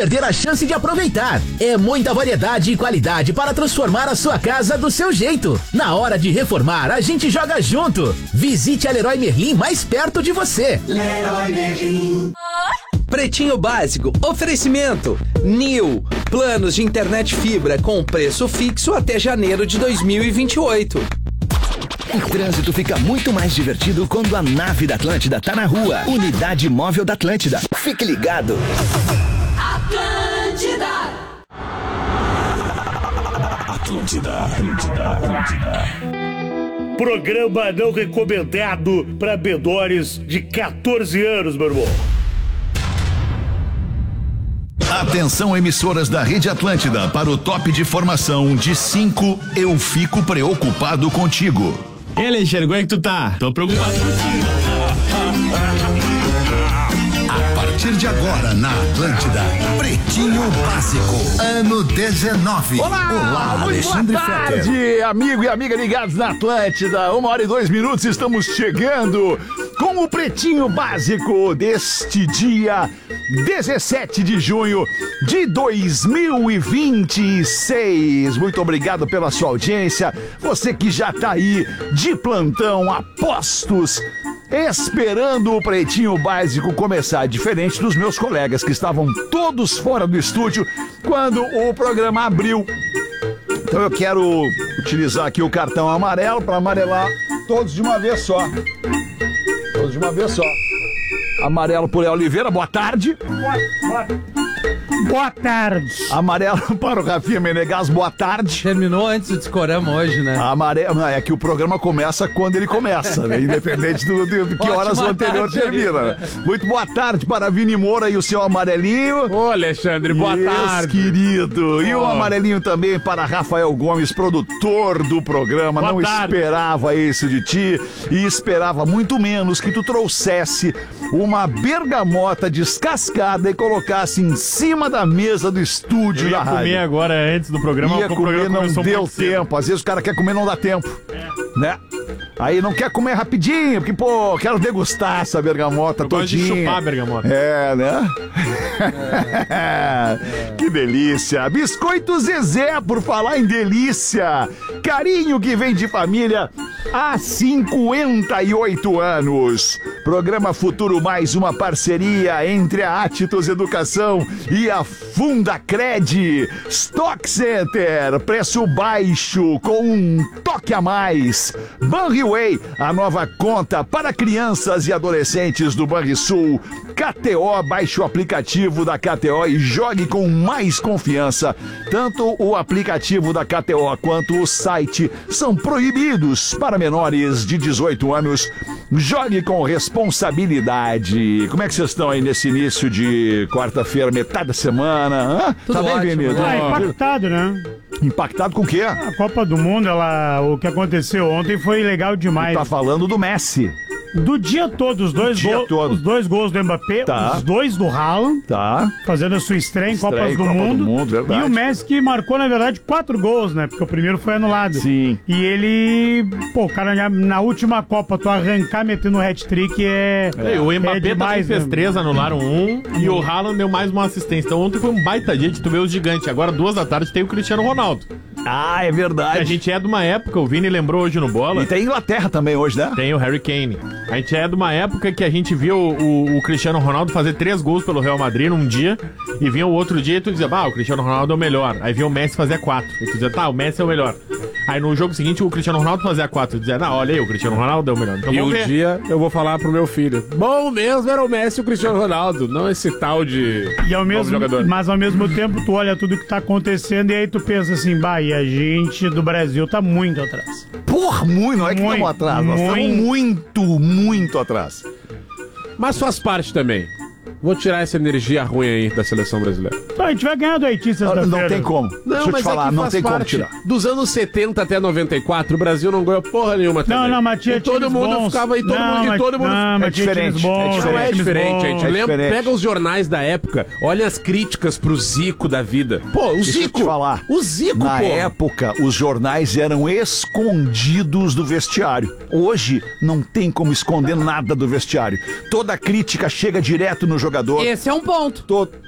perder a chance de aproveitar. É muita variedade e qualidade para transformar a sua casa do seu jeito. Na hora de reformar, a gente joga junto. Visite a Leroy Merlin mais perto de você. Leroy Merlin. Pretinho Básico, oferecimento Nil, planos de internet fibra com preço fixo até janeiro de 2028. O trânsito fica muito mais divertido quando a nave da Atlântida tá na rua. Unidade Móvel da Atlântida. Fique ligado. Atlântida. Programa não recomendado para menores de 14 anos, meu irmão. Atenção, emissoras da Rede Atlântida, para o top de formação de 5, eu fico preocupado contigo. E Alexandre, como é que tu tá? Tô preocupado contigo. A partir de agora, na Atlântida, Pretinho Básico, ano 19. Olá, muito Alexandre boa tarde, amigo e amiga ligados na Atlântida. 1h02, estamos chegando com o Pretinho Básico deste dia 17 de junho de 2026. Muito obrigado pela sua audiência. Você que já tá aí de plantão, a postos, esperando o Pretinho Básico começar, diferente dos meus colegas que estavam todos fora do estúdio quando o programa abriu. Então eu quero utilizar aqui o cartão amarelo para amarelar todos de uma vez só. Todos de uma vez só. Amarelo por Oliveira, boa tarde. Boa tarde. Amarelo para o Rafinha Menegas, boa tarde. Terminou antes do Discorama hoje, né? Amarelo, é que o programa começa quando ele começa, né? Independente de que horas o anterior termina. Muito boa tarde para Vini Moura e o seu amarelinho. Ô, Alexandre, boa tarde. Querido. E o amarelinho também para Rafael Gomes, produtor do programa. Boa Não tarde. esperava isso de ti e esperava muito menos que tu trouxesse uma bergamota descascada e colocasse em cima da mesa do estúdio Eu ia da rádio. comer agora antes do programa. Ia o comer, programa não começou deu muito cedo. tempo. Às vezes o cara quer comer, não dá tempo. Né? Aí não quer comer rapidinho, porque, pô, quero degustar essa bergamota Eu gosto de todinha. chupar a bergamota. É, né? Que delícia. Biscoito Zezé, por falar em delícia. Carinho que vem de família há 58 anos. Programa Futuro Mais, uma parceria entre a Atitos Educação e a Fundacred. Stock Center, preço baixo com um toque a mais. Banriway, a nova conta para crianças e adolescentes do Banrisul. KTO, baixe o aplicativo da KTO e jogue com mais confiança. Tanto o aplicativo da KTO quanto o site são proibidos para menores de 18 anos. Jogue com responsabilidade. Como é que vocês estão aí nesse início de quarta-feira, metade da semana? Hã? Tudo Tá bem, ótimo, Vini? né? Impactado, né? Impactado com o quê? A Copa do Mundo, o que aconteceu ontem foi legal demais. Tá falando do Messi. Do dia todo, os dois gols do Mbappé, Tá. os dois do Haaland, Tá. fazendo a sua estreia em Copas do Copa do Mundo. Mundo, verdade. E o Messi que marcou, na verdade, 4 gols, né? Porque o primeiro foi anulado. Sim. E ele, pô, cara, na última Copa, tu arrancar metendo hat-trick O Mbappé demais, também fez né? 3, anularam 1 e o Haaland deu mais uma assistência. Então ontem foi um baita dia de tu ver os gigantes. Agora 2 da tarde tem o Cristiano Ronaldo. Ah, é verdade. A gente é de uma época, o Vini lembrou hoje no Bola. E tem Inglaterra também hoje, né? Tem o Harry Kane. A gente é de uma época que a gente viu o Cristiano Ronaldo fazer 3 gols pelo Real Madrid num dia, e vinha o outro dia e tu dizia, o Cristiano Ronaldo é o melhor. Aí vinha o Messi fazer 4. E tu dizia, o Messi é o melhor. Aí no jogo seguinte o Cristiano Ronaldo fazia 4. Tu dizia, olha aí, o Cristiano Ronaldo é o melhor. Então E vamos um ver. dia eu vou falar pro meu filho, bom mesmo era o Messi e o Cristiano Ronaldo, não esse tal de novo jogador. Mas ao mesmo tempo tu olha tudo que tá acontecendo e aí tu pensa assim, e a gente do Brasil tá muito atrás. Porra, muito, não é que Muito, estamos atrás, nós estamos muito atrás. Mas faz parte também. Vou tirar essa energia ruim aí da seleção brasileira. A gente vai ganhar do Haiti sexta-feira. Não tem como. Deixa eu te falar, não tem como tirar. Dos anos 70 até 94, o Brasil não ganhou porra nenhuma também. Não, mas tinha E todo times mundo bons. ficava, e todo mundo... É diferente. Não é diferente, gente. diferente. Pega os jornais da época, olha as críticas pro Zico da vida. Pô, o Deixa eu Zico. te falar. O Zico, Na pô. época, os jornais eram escondidos do vestiário. Hoje, não tem como esconder nada do vestiário. Toda crítica chega direto no jogador. Esse é um ponto.